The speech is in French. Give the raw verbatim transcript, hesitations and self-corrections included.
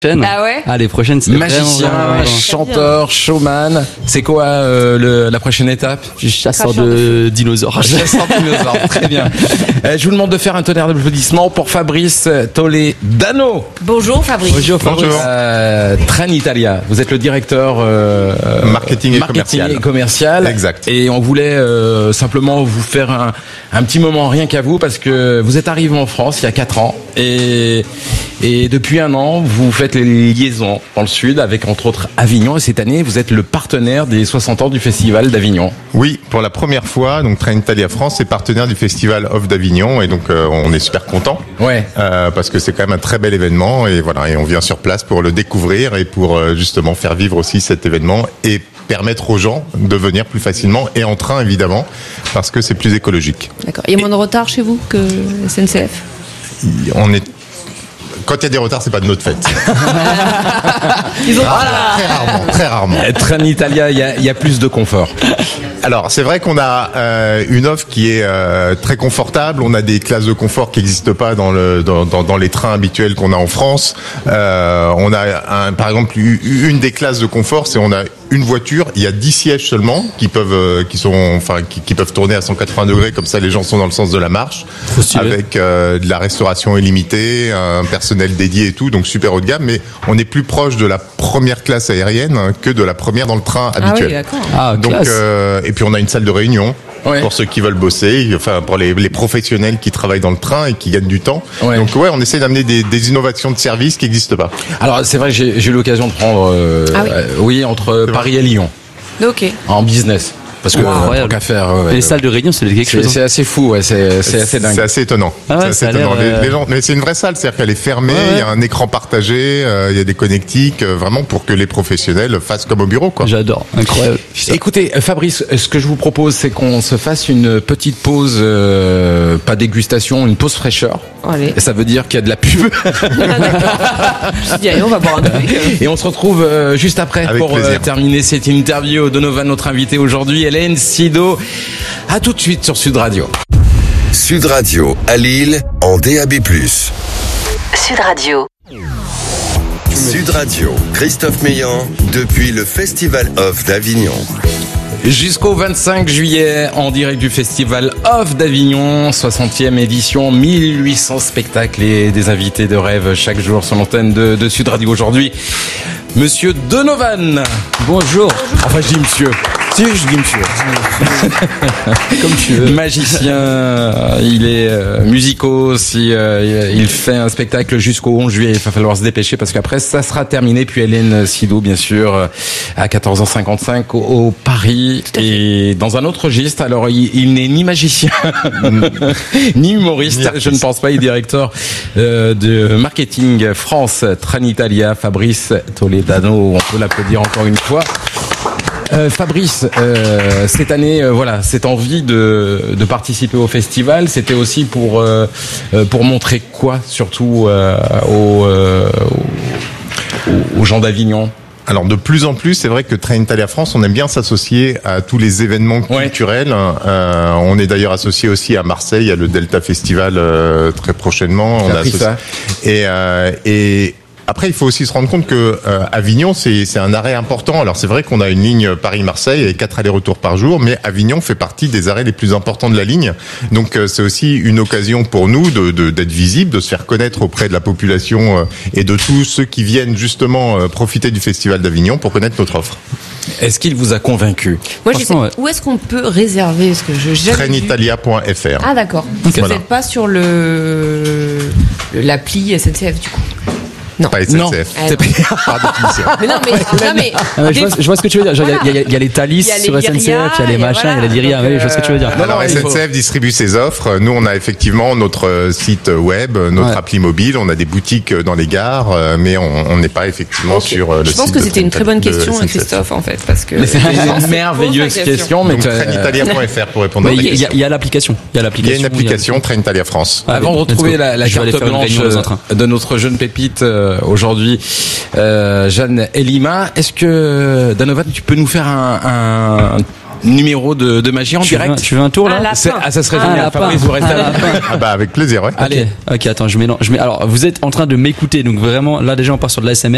Ah ouais. Ah, les prochaines, c'est magicien, vraiment, vraiment, chanteur, showman. C'est quoi euh, le, la prochaine étape? Chasseur de dinosaures. Chasseur de dinosaures, très bien. Euh, je vous demande de faire un tonnerre d'applaudissements pour Fabrice Toledano. Bonjour Fabrice. Bonjour Fabrice. Euh, Trenitalia, vous êtes le directeur euh, marketing, et, marketing commercial. et commercial. Exact. Et on voulait euh, simplement vous faire un, un petit moment rien qu'à vous parce que vous êtes arrivé en France il y a quatre ans et, et depuis un an vous faites les liaisons dans le sud avec entre autres Avignon et cette année vous êtes le partenaire des soixante ans du Festival d'Avignon. Oui, pour la première fois, donc Trenitalia France est partenaire du Festival Off d'Avignon et donc euh, on est super content. Ouais. Euh, parce que c'est quand même un très bel événement et voilà et on vient sur place pour le découvrir et pour euh, justement faire vivre aussi cet événement et permettre aux gens de venir plus facilement et en train évidemment parce que c'est plus écologique. D'accord. Il y a moins de retard chez vous que S N C F? On est Quand il y a des retards, c'est pas de notre fête. Ils ont Ah, très rarement, très rarement. Trenitalia, il y a, il y a plus de confort. Alors, c'est vrai qu'on a euh, une offre qui est euh, très confortable. On a des classes de confort qui n'existent pas dans, le, dans, dans, dans les trains habituels qu'on a en France. Euh, on a, un, par exemple, une des classes de confort, c'est on a une voiture. Il y a dix sièges seulement qui peuvent, euh, qui sont, enfin, qui, qui peuvent tourner à cent quatre-vingts degrés. Comme ça, les gens sont dans le sens de la marche, avec euh, de la restauration illimitée, un personnel dédié et tout. Donc super haut de gamme. Mais on est plus proche de la première classe aérienne hein, que de la première dans le train habituel. Ah oui, d'accord. Ah, Donc euh, et puis on a une salle de réunion ouais. pour ceux qui veulent bosser, enfin pour les, les professionnels qui travaillent dans le train et qui gagnent du temps. Ouais. Donc ouais, on essaie d'amener des, des innovations de services qui n'existent pas. Alors c'est vrai que j'ai, j'ai eu l'occasion de prendre euh, Ah oui. euh, oui entre C'est Paris et Lyon Ok. en business. Parce que Incroyable. tant qu'à faire, ouais, Les ouais. salles de réunion, c'est quelque c'est, chose. c'est assez fou, ouais, c'est, c'est assez dingue. C'est assez étonnant. Ah ouais, c'est ça a assez l'air, étonnant. euh... Les, les gens, mais c'est une vraie salle, c'est-à-dire qu'elle est fermée, il Ouais, ouais. y a un écran partagé, euh, il y a des connectiques, euh, vraiment pour que les professionnels fassent comme au bureau, quoi. J'adore, incroyable. Écoutez, euh, Fabrice, ce que je vous propose, c'est qu'on se fasse une petite pause, euh, pas dégustation, une pause fraîcheur. Allez. Et ça veut dire qu'il y a de la pub. Je dis allez, on va boire un café. Et on se retrouve euh, juste après Avec pour euh, plaisir. terminer cette interview. Donovan, notre invité aujourd'hui, Hélène Sido. À tout de suite sur Sud Radio. Sud Radio à Lille en D A B plus. Sud Radio. Sud Radio, Christophe Meillan, depuis le Festival Off d'Avignon. Jusqu'au vingt-cinq juillet, en direct du Festival Off d'Avignon, soixantième édition, mille huit cents spectacles et des invités de rêve chaque jour sur l'antenne de, de Sud Radio. Aujourd'hui, Monsieur Donovan. Bonjour. Enfin, je dis monsieur. Si, je dis monsieur. Comme tu veux. Magicien, il est euh, musico, si euh, il fait un spectacle jusqu'au onze juillet, il va falloir se dépêcher parce qu'après ça sera terminé. Puis Hélène Sido, bien sûr, euh, à quatorze heures cinquante-cinq au, au Paris et dans un autre registre. Alors il, il n'est ni magicien ni humoriste, je ne pense pas. Il est directeur euh, de marketing France Trenitalia, Fabrice Toledano. On peut l'applaudir encore une fois. Euh, Fabrice, euh, cette année, euh, voilà, cette envie de, de participer au festival, c'était aussi pour euh, pour montrer quoi, surtout euh, aux, euh, aux, aux gens d'Avignon. Alors de plus en plus, c'est vrai que Trenitalia France, on aime bien s'associer à tous les événements Ouais. culturels. Euh, on est d'ailleurs associé aussi à Marseille, à le Delta Festival euh, très prochainement. J'ai On a appris associé- ça. Et, euh, et après, il faut aussi se rendre compte que euh, Avignon, c'est, c'est un arrêt important. Alors c'est vrai qu'on a une ligne Paris-Marseille et quatre allers-retours par jour, mais Avignon fait partie des arrêts les plus importants de la ligne. Donc euh, c'est aussi une occasion pour nous de, de, d'être visible, de se faire connaître auprès de la population euh, et de tous ceux qui viennent justement euh, profiter du Festival d'Avignon pour connaître notre offre. Est-ce qu'il vous a convaincu? Moi, je sais, Franchement, ouais. où est-ce qu'on peut réserver? Parce que je j'ai jamais vu. Trenitalia point F R. Ah d'accord. Parce que Voilà. vous n'êtes pas sur le l'appli S N C F du coup. Non. Pas Non. S N C F. Ah, C'est non. Par définition. Mais non, mais, non, mais, Ah ouais, je, des- vois, je vois ce que tu veux dire. Genre, il y a- il y, a- il y a les Thalys Il y a les sur S N C F, il y a les Lyria, machins, il y a voilà. les Lyria. Donc, Oui, je vois ce que tu veux dire. Non, Alors non, il S N C F faut- distribue ses offres. Nous, on a effectivement notre euh, site web, notre Ouais. appli mobile. On a des boutiques dans les gares, euh, mais on on n'est pas effectivement Ok. sur euh, le Je pense site que de c'était une très bonne Trenitalia- de question, S N C F. Christophe, en fait, parce que. Mais c'était les gens une se merveilleuse posent la question. Mais Donc euh, Trenitalia point F R pour répondre Mais à la il y, a- il y a- question. il y a l'application. Il y a Il y l'application. a une application Trenitalia France. Ah, avant de let's retrouver go. la, la Je vais aller carte faire une blanche réunion dans un euh, train. de notre jeune pépite euh, aujourd'hui, euh, Jeanne Elima, est-ce que Donovan, tu peux nous faire un, un numéro de, de magie en Tu veux, un, direct? tu veux un tour là? Ah, la- C'est- Ah, ça serait Ah, génial. lapin. Fabrice, vous restez Ah, là. lapin. Ah bah avec plaisir, ouais. Allez. Ok, ok, attends, je mélange. Je mets, alors, vous êtes en train de m'écouter, donc vraiment, là déjà, on part sur de l'A S M R.